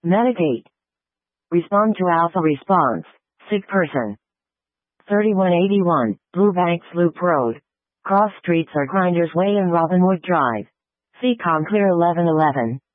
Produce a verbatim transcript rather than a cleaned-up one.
Metagate. Respond to alpha response. Sick person. thirty-one eighty-one, Blue Banks Loop Road. Cross streets are Grinders Way and Robinwood Drive. Seacom Clear eleven eleven.